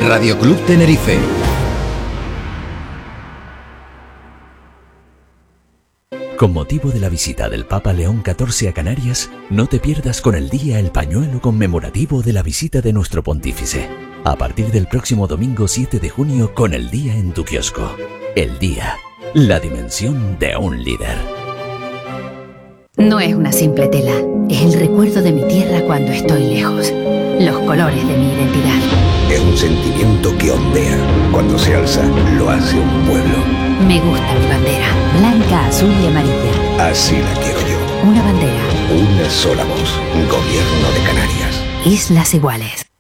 Radio Club Tenerife. Con motivo de la visita del Papa León XIV a Canarias, no te pierdas con el día el pañuelo conmemorativo de la visita de nuestro pontífice. A partir del próximo domingo 7 de junio con el día en tu kiosco. El día, la dimensión de un líder. No es una simple tela, es el recuerdo de mi tierra cuando estoy lejos. Los colores de mi identidad. Es un sentimiento que ondea. Cuando se alza, lo hace un pueblo. Me gusta mi bandera, blanca, azul y amarilla. Así la quiero yo. Una bandera. Una sola voz. Gobierno de Canarias. Islas Iguales.